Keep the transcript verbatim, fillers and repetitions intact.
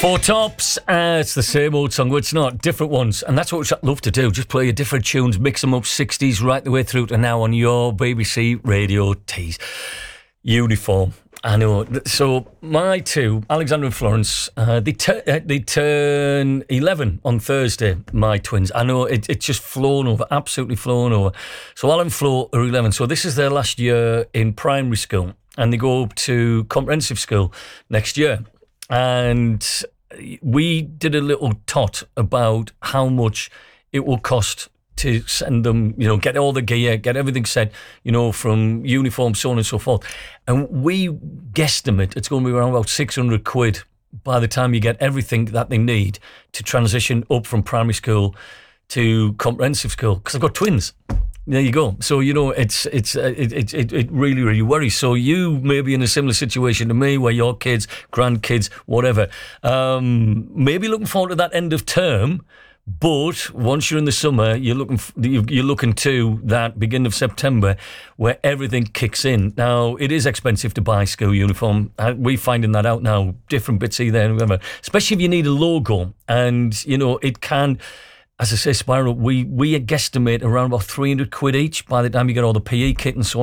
Four Tops, uh, it's the same old song, but it's not, different ones. And that's what I love to do, just play your different tunes, mix them up, sixties right the way through to now on your B B C Radio Tees. Uniform, I know. So my two, Alexander and Florence, uh, they, tur- uh, they turn eleven on Thursday, my twins. I know, it, it's just flown over, absolutely flown over. So Alan and Flo are eleven, so this is their last year in primary school, and they go up to comprehensive school next year. And we did a little tot about how much it will cost to send them, you know, get all the gear, get everything set, you know, from uniform, so on and so forth. And we guesstimate it's going to be around about six hundred quid by the time you get everything that they need to transition up from primary school to comprehensive school. Because I've got twins. There you go. So, you know, it's it's uh, it, it it really, really worries. So you may be in a similar situation to me where your kids, grandkids, whatever, um, maybe looking forward to that end of term. But once you're in the summer, you're looking you're looking to that beginning of September where everything kicks in. Now, it is expensive to buy school uniform. We're finding that out now, different bits here, there, and whatever. Especially if you need a logo. And, you know, it can... As I say, Spiral, we, we guesstimate around about three hundred quid each by the time you get all the P E kit and so on.